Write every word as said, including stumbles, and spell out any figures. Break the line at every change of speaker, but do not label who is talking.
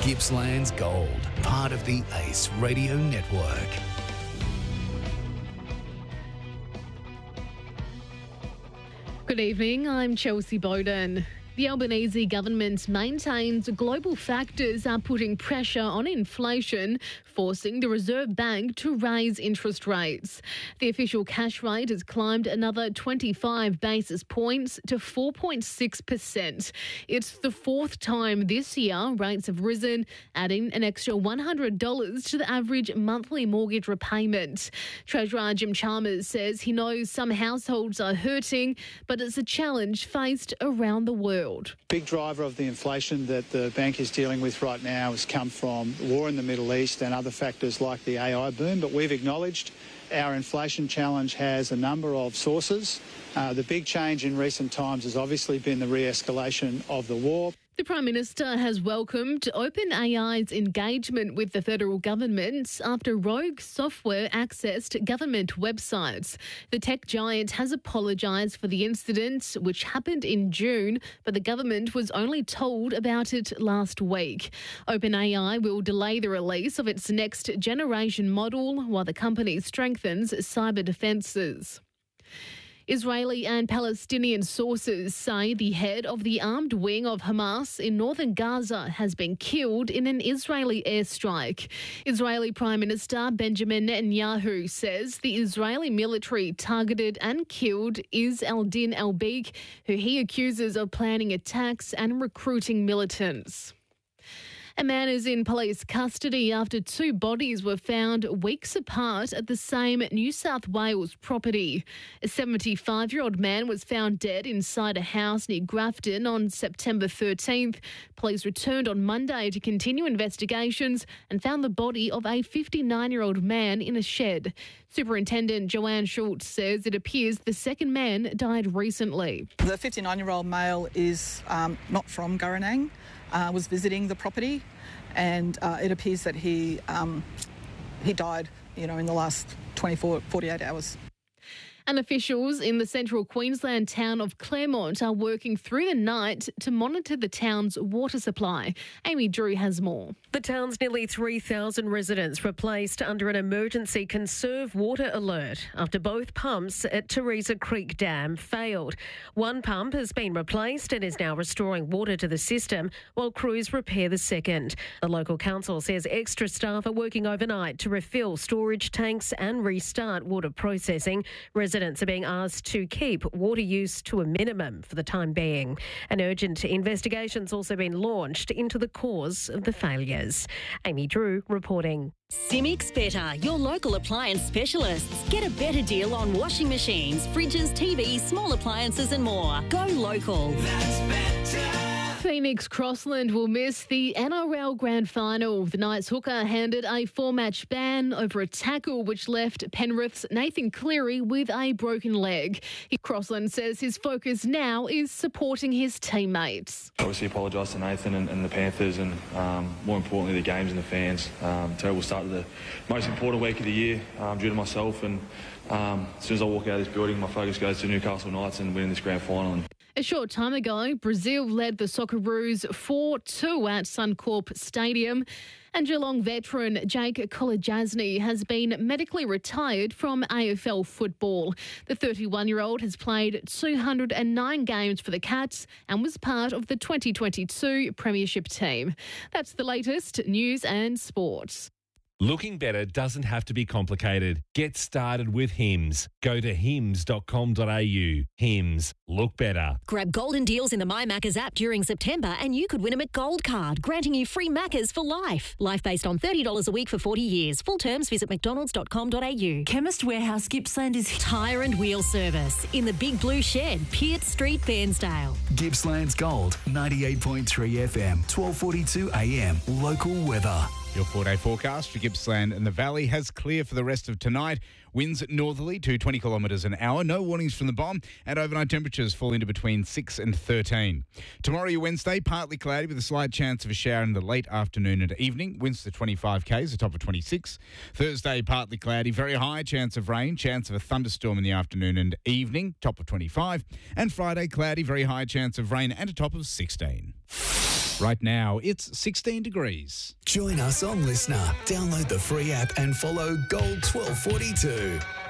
Gippsland's Gold, part of the Ace Radio Network.
Good evening, I'm Chelsea Bowden. The Albanese government maintains global factors are putting pressure on inflation, forcing the Reserve Bank to raise interest rates. The official cash rate has climbed another twenty-five basis points to four point six percent. It's the fourth time this year rates have risen, adding an extra one hundred dollars to the average monthly mortgage repayment. Treasurer Jim Chalmers says he knows some households are hurting, but it's a challenge faced around the world.
Big driver of the inflation that the bank is dealing with right now has come from the war in the Middle East and other factors like the A I boom, but we've acknowledged our inflation challenge has a number of sources. Uh, the big change in recent times has obviously been the re-escalation of the war.
The Prime Minister has welcomed OpenAI's engagement with the federal government after rogue software accessed government websites. The tech giant has apologised for the incident, which happened in June, but the government was only told about it last week. OpenAI will delay the release of its next generation model while the company strengthens cyber defences. Israeli and Palestinian sources say the head of the armed wing of Hamas in northern Gaza has been killed in an Israeli airstrike. Israeli Prime Minister Benjamin Netanyahu says the Israeli military targeted and killed Izz al-Din al-Beek, who he accuses of planning attacks and recruiting militants. A man is in police custody after two bodies were found weeks apart at the same New South Wales property. A seventy-five-year-old man was found dead inside a house near Grafton on September thirteenth. Police returned on Monday to continue investigations and found the body of a fifty-nine-year-old man in a shed. Superintendent Joanne Schultz says it appears the second man died recently.
The fifty-nine-year-old male is um, not from Guranang. Uh, was visiting the property, and uh, it appears that he um, he died, you know, in the last twenty-four, forty-eight hours.
And officials in the central Queensland town of Claremont are working through the night to monitor the town's water supply. Amy Drew has more.
The town's nearly three thousand residents were placed under an emergency conserve water alert after both pumps at Teresa Creek Dam failed. One pump has been replaced and is now restoring water to the system while crews repair the second. The local council says extra staff are working overnight to refill storage tanks and restart water processing. Residents are being asked to keep water use to a minimum for the time being. An urgent investigation's also been launched into the cause of the failures. Amy Drew reporting.
Simics Better, your local appliance specialists. Get a better deal on washing machines, fridges, T Vs, small appliances and more. Go local.
That's better.
Phoenix Crossland will miss the N R L Grand Final. The Knights hooker handed a four-match ban over a tackle which left Penrith's Nathan Cleary with a broken leg. Crossland says his focus now is supporting his teammates.
Obviously apologise to Nathan and, and the Panthers and um, more importantly the games and the fans. Um, terrible start to the most important week of the year um, due to myself, and um, as soon as I walk out of this building my focus goes to Newcastle Knights and winning this grand final. And
a short time ago, Brazil led the Socceroos four two at Suncorp Stadium, and Geelong veteran Jake Kolodjasny has been medically retired from A F L football. The thirty-one-year-old has played two hundred nine games for the Cats and was part of the twenty twenty-two Premiership team. That's the latest news and sports.
Looking better doesn't have to be complicated. Get started with Hims. Go to hims dot com dot a u. Hims. Look better.
Grab golden deals in the My Maccas app during September and you could win a McGold card, granting you free Maccas for life. Life based on thirty dollars a week for forty years. Full terms visit mcdonalds dot com dot a u.
Chemist Warehouse Gippsland is
Tyre and Wheel Service in the Big Blue Shed, Peart Street, Bairnsdale.
Gippsland's Gold, ninety-eight point three F M, twelve forty-two A M. Local weather.
Your four-day forecast for Gippsland and the Valley has clear for the rest of tonight. Winds northerly to twenty kilometres an hour. No warnings from the bomb. And overnight temperatures fall into between six and thirteen. Tomorrow, your Wednesday, partly cloudy with a slight chance of a shower in the late afternoon and evening. Winds to twenty-five k's, a top of twenty-six. Thursday, partly cloudy, very high chance of rain. Chance of a thunderstorm in the afternoon and evening, top of twenty-five. And Friday, cloudy, very high chance of rain and a top of sixteen. Right now, it's sixteen degrees.
Join us on Listener. Download the free app and follow Gold twelve forty-two.